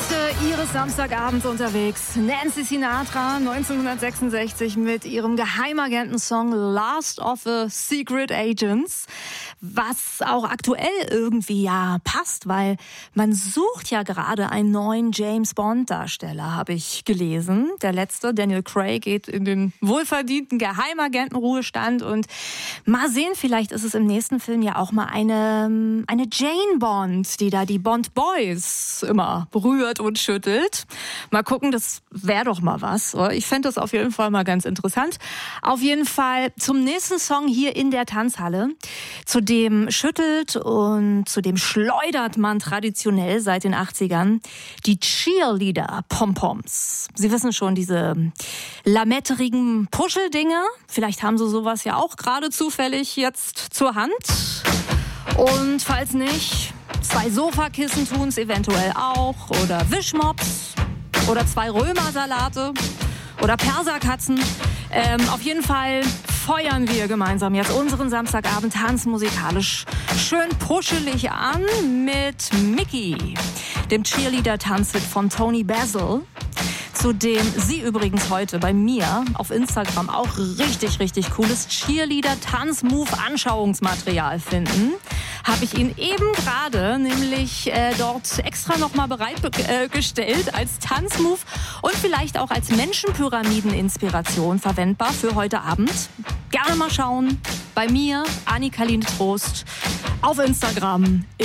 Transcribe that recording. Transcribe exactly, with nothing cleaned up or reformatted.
Reste ihres Samstagabends unterwegs. Nancy Sinatra neunzehnhundertsechsundsechzig mit ihrem Geheimagenten-Song Last of the Secret Agents. Was auch aktuell irgendwie ja passt, weil man sucht ja gerade einen neuen James-Bond-Darsteller, habe ich gelesen. Der letzte, Daniel Craig, geht in den wohlverdienten Geheimagentenruhestand und mal sehen, vielleicht ist es im nächsten Film ja auch mal eine, eine Jane Bond, die da die Bond Boys immer berührt und schüttelt. Mal gucken, das wäre doch mal was. Ich fände das auf jeden Fall mal ganz interessant. Auf jeden Fall zum nächsten Song hier in der Tanzhalle. Zu dem schüttelt und zu dem schleudert man traditionell seit den achtzigern die Cheerleader-Pompoms. Sie wissen schon, diese lametterigen Puscheldinge. Vielleicht haben Sie sowas ja auch gerade zufällig jetzt zur Hand. Und falls nicht, zwei Sofakissen tun es eventuell auch. Oder Wischmops. Oder zwei Römersalate. Oder Perserkatzen. Ähm, auf jeden Fall feuern wir gemeinsam jetzt unseren Samstagabend tanzmusikalisch schön puschelig an mit Mickey, dem Cheerleader-Tanzhit von Tony Basil, zu dem Sie übrigens heute bei mir auf Instagram auch richtig, richtig cooles Cheerleader-Tanz-Move-Anschauungsmaterial finden. Habe ich Ihnen eben gerade nämlich äh, dort extra nochmal bereitgestellt äh, als Tanzmove und vielleicht auch als Menschenpyramiden-Inspiration verwendbar für heute Abend. Gerne mal schauen bei mir, Annika Linde Trost, auf Instagram.